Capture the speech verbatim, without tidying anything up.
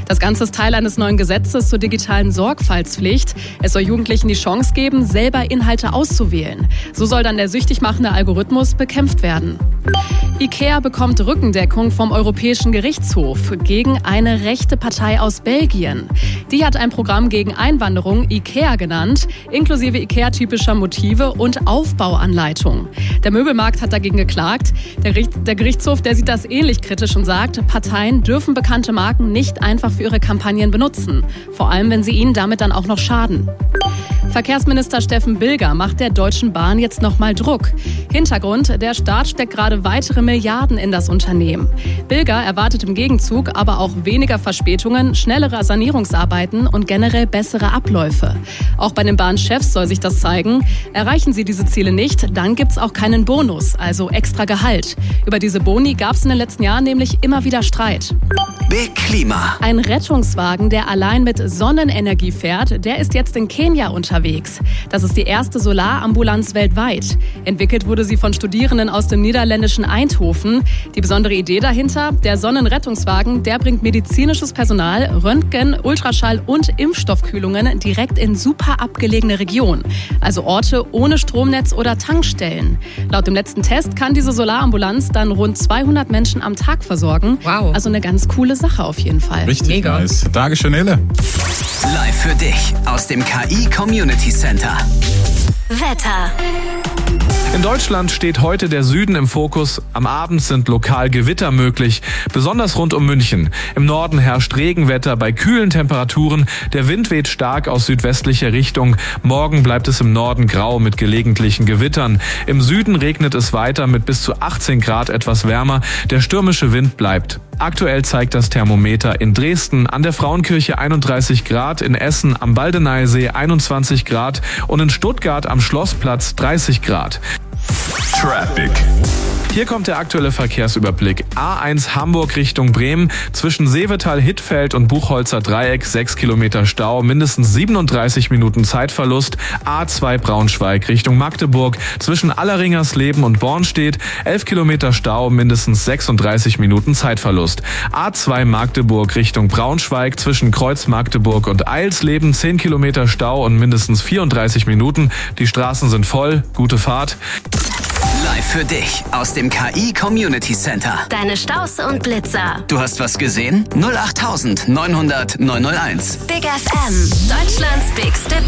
Das Ganze ist Teil eines neuen Gesetzes zur digitalen Sorgfaltspflicht. Es soll Jugendlichen die Chance geben, selber Inhalte auszuwählen. So soll dann der süchtig machende Algorithmus bekämpft werden. IKEA bekommt Rückendeckung vom Europäischen Gerichtshof gegen eine rechte Partei aus Belgien. Die hat ein Programm gegen Einwanderung IKEA genannt, inklusive IKEA-typischer Motive und Aufbauanleitung. Der Möbelmarkt hat dagegen geklagt. Der, der Gerichtshof, der sieht das ähnlich kritisch und sagt, Parteien dürfen bekannte Marken nicht einfach für ihre Kampagnen benutzen. Vor allem, wenn sie ihnen damit dann auch noch schaden. Verkehrsminister Steffen Bilger macht der Deutschen Bahn jetzt nochmal Druck. Hintergrund, der Staat steckt gerade weitere Milliarden in das Unternehmen. Bilger erwartet im Gegenzug aber auch weniger Verspätungen, schnellere Sanierungsarbeiten und generell bessere Abläufe. Auch bei den Bahnchefs soll sich das zeigen. Erreichen sie diese Ziele nicht, dann gibt's auch keinen Bonus, also extra Gehalt. Über diese Boni gab's in den letzten Jahren nämlich immer wieder Streit. Big Klima. Ein Rettungswagen, der allein mit Sonnenenergie fährt, der ist jetzt in Kenia unterwegs. Das ist die erste Solarambulanz weltweit. Entwickelt wurde sie von Studierenden aus dem niederländischen Eindhoven. Die besondere Idee dahinter, der Sonnenrettungswagen, der bringt medizinisches Personal, Röntgen, Ultraschall und Impfstoffkühlungen direkt in super abgelegene Regionen. Also Orte ohne Stromnetz oder Tankstellen. Laut dem letzten Test kann diese Solarambulanz dann rund zweihundert Menschen am Tag versorgen. Wow. Also eine ganz coole Sache auf jeden Fall. Richtig Mega. nice. Dankeschön, Elle. Live für dich aus dem K I Community Center. Wetter. In Deutschland steht heute der Süden im Fokus. Am Abend sind lokal Gewitter möglich, besonders rund um München. Im Norden herrscht Regenwetter bei kühlen Temperaturen. Der Wind weht stark aus südwestlicher Richtung. Morgen bleibt es im Norden grau mit gelegentlichen Gewittern. Im Süden regnet es weiter mit bis zu achtzehn Grad etwas wärmer. Der stürmische Wind bleibt. Aktuell zeigt das Thermometer in Dresden an der Frauenkirche einunddreißig Grad, in Essen am Baldeneysee einundzwanzig Grad und in Stuttgart am Schlossplatz dreißig Grad. Traffic. Hier kommt der aktuelle Verkehrsüberblick. A eins Hamburg Richtung Bremen, zwischen Seevetal, Hittfeld und Buchholzer Dreieck, sechs Kilometer Stau, mindestens siebenunddreißig Minuten Zeitverlust. A zwei Braunschweig Richtung Magdeburg, zwischen Alleringersleben und Bornstedt, elf Kilometer Stau, mindestens sechsunddreißig Minuten Zeitverlust. A zwei Magdeburg Richtung Braunschweig, zwischen Kreuz Magdeburg und Eilsleben, zehn Kilometer Stau und mindestens vierunddreißig Minuten. Die Straßen sind voll, gute Fahrt. Live für dich aus dem K I Community Center. Deine Staus und Blitzer. Du hast was gesehen? null acht neunhundert neunhundert neunhunderteins. Big F M. Deutschlands bigste